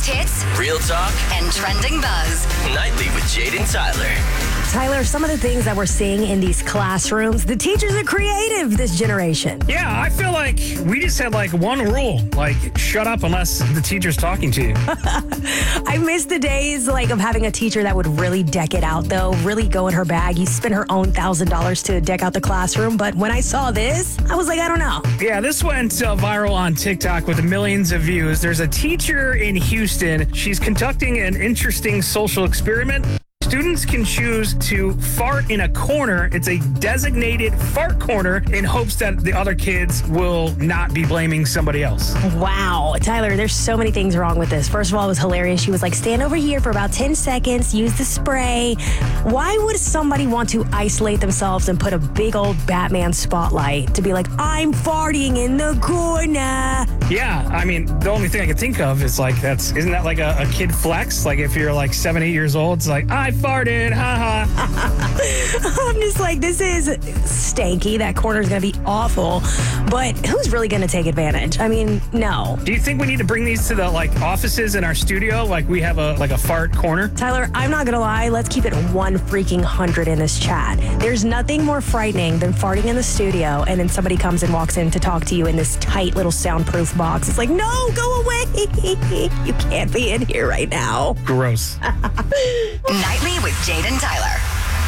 Biggest hits, real talk, and trending buzz. Nightly with Jaden Tyler. Tyler, some of the things that we're seeing in these classrooms, the teachers are creative this generation. Yeah, I feel like we just had one rule, shut up unless the teacher's talking to you. I miss the days of having a teacher that would really deck it out though, really go in her bag. You spend her own $1,000 to deck out the classroom. But when I saw this, I was like, I don't know. Yeah, this went viral on TikTok with millions of views. There's a teacher in Houston. She's conducting an interesting social experiment. Students can choose to fart in a corner. It's a designated fart corner in hopes that the other kids will not be blaming somebody else. Wow. Tyler, there's so many things wrong with this. First of all, it was hilarious. She was like, stand over here for about 10 seconds, use the spray. Why would somebody want to isolate themselves and put a big old Batman spotlight to be like, I'm farting in the corner? Yeah, I mean, the only thing I can think of is isn't that like a kid flex? Like if you're 7, 8 years old, it's like, I farted, haha. I'm just like, this is stanky. That corner is going to be awful. But who's really going to take advantage? I mean, no. Do you think we need to bring these to the offices in our studio? We have a fart corner? Tyler, I'm not going to lie. Let's keep it 100 in this chat. There's nothing more frightening than farting in the studio and then somebody comes and walks in to talk to you in this tight little soundproof box. It's like, no, go away. You can't be in here right now. Gross. Nightly with Jaden Tyler.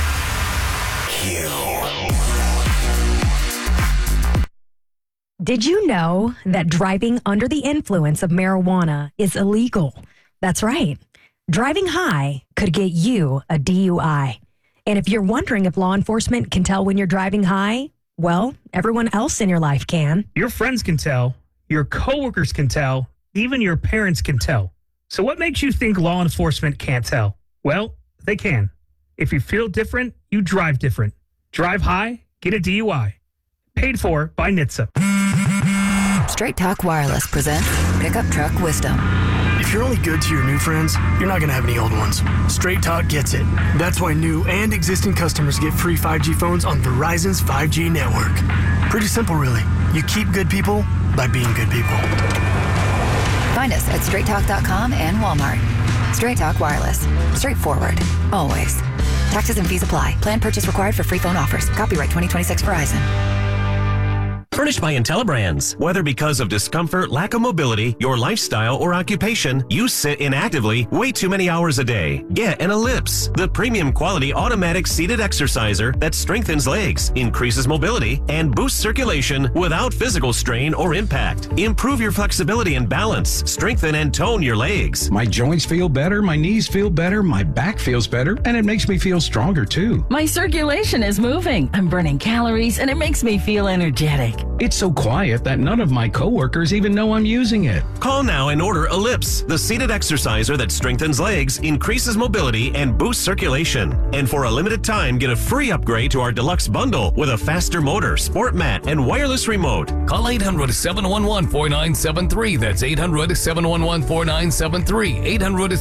Did you know that driving under the influence of marijuana is illegal? That's right. Driving high could get you a DUI. And if you're wondering if law enforcement can tell when you're driving high, well, everyone else in your life can. Your friends can tell, your coworkers can tell, even your parents can tell. So what makes you think law enforcement can't tell? Well, they can. If you feel different, you drive different. Drive high, get a DUI. Paid for by NHTSA. Straight Talk Wireless presents Pickup Truck Wisdom. If you're only good to your new friends, you're not going to have any old ones. Straight Talk gets it. That's why new and existing customers get free 5G phones on Verizon's 5G network. Pretty simple, really. You keep good people by being good people. Find us at straighttalk.com and Walmart. Straight Talk Wireless. Straightforward. Always. Taxes and fees apply. Plan purchase required for free phone offers. Copyright 2026 Verizon. Furnished by IntelliBrands. Whether because of discomfort, lack of mobility, your lifestyle, or occupation, you sit inactively way too many hours a day. Get an Ellipse, the premium quality automatic seated exerciser that strengthens legs, increases mobility, and boosts circulation without physical strain or impact. Improve your flexibility and balance. Strengthen and tone your legs. My joints feel better, my knees feel better, my back feels better, and it makes me feel stronger too. My circulation is moving. I'm burning calories, and it makes me feel energetic. It's so quiet that none of my coworkers even know I'm using it. Call now and order Ellipse, the seated exerciser that strengthens legs, increases mobility, and boosts circulation. And for a limited time, get a free upgrade to our deluxe bundle with a faster motor, sport mat, and wireless remote. Call 800-711-4973. That's 800-711-4973.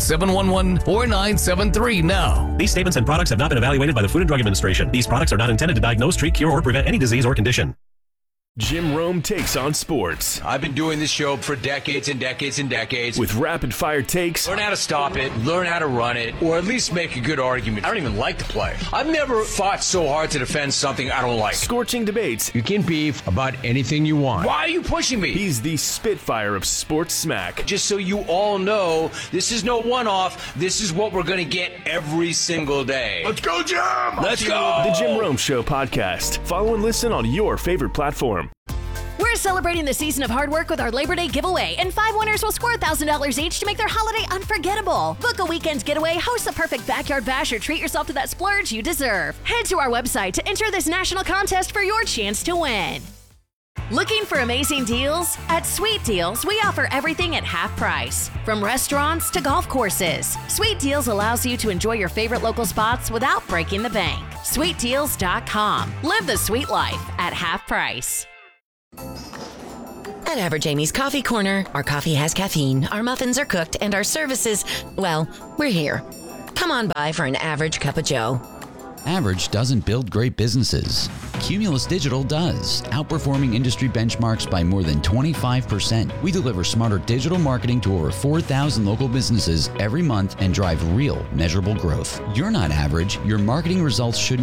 800-711-4973 now. These statements and products have not been evaluated by the Food and Drug Administration. These products are not intended to diagnose, treat, cure, or prevent any disease or condition. Jim Rome takes on sports. I've been doing this show for decades and decades and decades. With rapid-fire takes. Learn how to stop it, learn how to run it, or at least make a good argument. I don't even like the play. I've never fought so hard to defend something I don't like. Scorching debates. You can beef about anything you want. Why are you pushing me? He's the Spitfire of sports smack. Just so you all know, this is no one-off. This is what we're going to get every single day. Let's go, Jim! Let's go! The Jim Rome Show podcast. Follow and listen on your favorite platform. We're celebrating the season of hard work with our Labor Day giveaway, and 5 winners will score $1,000 each to make their holiday unforgettable. Book a weekend's getaway, host the perfect backyard bash, or treat yourself to that splurge you deserve. Head to our website to enter this national contest for your chance to win. Looking for amazing deals? At Sweet Deals, we offer everything at half price. From restaurants to golf courses, Sweet Deals allows you to enjoy your favorite local spots without breaking the bank. SweetDeals.com. Live the sweet life at half price. At Average Amy's Coffee Corner, our coffee has caffeine, our muffins are cooked, and our services, well, we're here. Come on by for an average cup of joe. Average doesn't build great businesses. Cumulus Digital does, outperforming industry benchmarks by more than 25%. We deliver smarter digital marketing to over 4,000 local businesses every month and drive real, measurable growth. You're not average. Your marketing results shouldn't